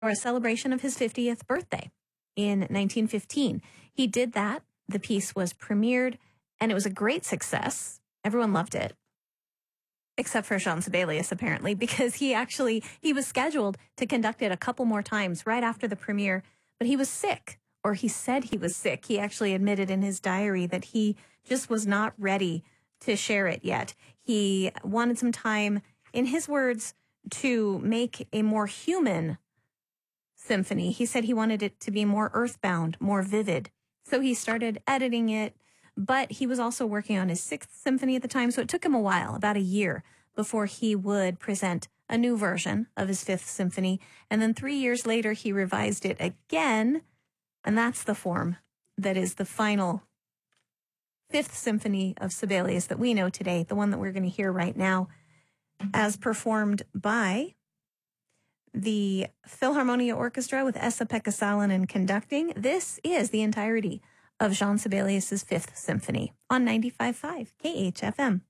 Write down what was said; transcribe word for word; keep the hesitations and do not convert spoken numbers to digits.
for a celebration of his fiftieth birthday in nineteen fifteen. He did that. The piece was premiered, and it was a great success. Everyone loved it, except for Jean Sibelius, apparently, because he actually, he was scheduled to conduct it a couple more times right after the premiere, but he was sick, or he said he was sick. He actually admitted in his diary that he just was not ready to share it yet. He wanted some time, in his words, to make a more human symphony. He said he wanted it to be more earthbound, more vivid. So he started editing it, but he was also working on his sixth symphony at the time. So it took him a while, about a year, before he would present a new version of his fifth symphony. And then three years later, he revised it again. And that's the form that is the final fifth symphony of Sibelius that we know today, the one that we're going to hear right now, as performed by the Philharmonia Orchestra with Esa-Pekka Salonen conducting. This is the entirety of Jean Sibelius's Fifth Symphony on ninety-five point five K H F M.